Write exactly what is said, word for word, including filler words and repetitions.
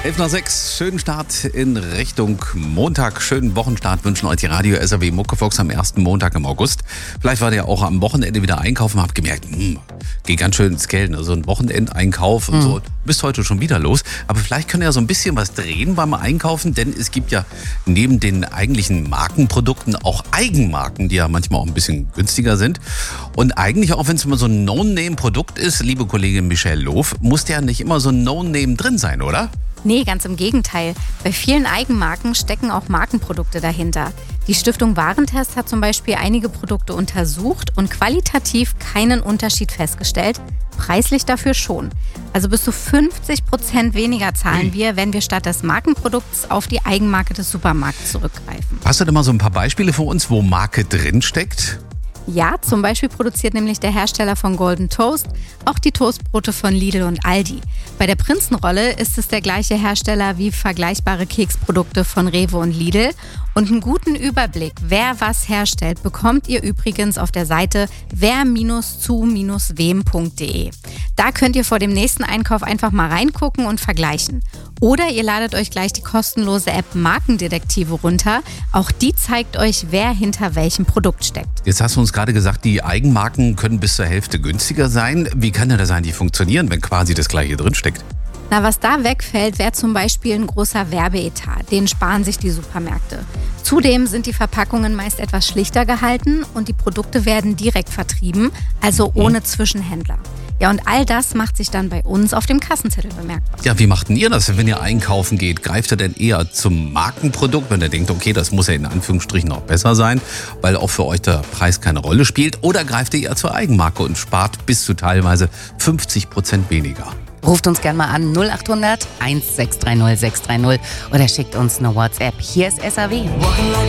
elf nach sechs, schönen Start in Richtung Montag, schönen Wochenstart wünschen euch die Radio S R W Muckefox am ersten Montag im August. Vielleicht wart ihr auch am Wochenende wieder einkaufen, habt gemerkt, mh, geht ganz schön ins Geld, ne? So ein Wochenendeinkauf und Mhm. so, bist heute schon wieder los. Aber vielleicht könnt ihr ja so ein bisschen was drehen beim Einkaufen, denn es gibt ja neben den eigentlichen Markenprodukten auch Eigenmarken, die ja manchmal auch ein bisschen günstiger sind. Und eigentlich auch, wenn es immer so ein No-Name-Produkt ist, liebe Kollegin Michelle Loof, muss ja nicht immer so ein No-Name drin sein, oder? Nee, ganz im Gegenteil. Bei vielen Eigenmarken stecken auch Markenprodukte dahinter. Die Stiftung Warentest hat zum Beispiel einige Produkte untersucht und qualitativ keinen Unterschied festgestellt, preislich dafür schon. Also bis zu fünfzig Prozent weniger zahlen wir, wenn wir statt des Markenprodukts auf die Eigenmarke des Supermarkts zurückgreifen. Hast du da mal so ein paar Beispiele für uns, wo Marke drinsteckt? Ja, zum Beispiel produziert nämlich der Hersteller von Golden Toast auch die Toastbrote von Lidl und Aldi. Bei der Prinzenrolle ist es der gleiche Hersteller wie vergleichbare Keksprodukte von Rewe und Lidl. Und einen guten Überblick, wer was herstellt, bekommt ihr übrigens auf der Seite wer zu wem punkt de. Da könnt ihr vor dem nächsten Einkauf einfach mal reingucken und vergleichen. Oder ihr ladet euch gleich die kostenlose App Markendetektive runter. Auch die zeigt euch, wer hinter welchem Produkt steckt. Jetzt hast du uns gerade gesagt, die Eigenmarken können bis zur Hälfte günstiger sein. Wie kann denn das eigentlich funktionieren, wenn quasi das gleiche drinsteckt? Na, was da wegfällt, wäre zum Beispiel ein großer Werbeetat. Den sparen sich die Supermärkte. Zudem sind die Verpackungen meist etwas schlichter gehalten und die Produkte werden direkt vertrieben, also ohne Zwischenhändler. Ja, und all das macht sich dann bei uns auf dem Kassenzettel bemerkbar. Ja, wie macht denn ihr das, wenn ihr einkaufen geht? Greift ihr denn eher zum Markenprodukt, wenn ihr denkt, okay, das muss ja in Anführungsstrichen auch besser sein, weil auch für euch der Preis keine Rolle spielt? Oder greift ihr eher zur Eigenmarke und spart bis zu teilweise fünfzig Prozent weniger? Ruft uns gerne mal an null acht hundert eins sechs drei null sechs drei null oder schickt uns eine WhatsApp. Hier ist S R W.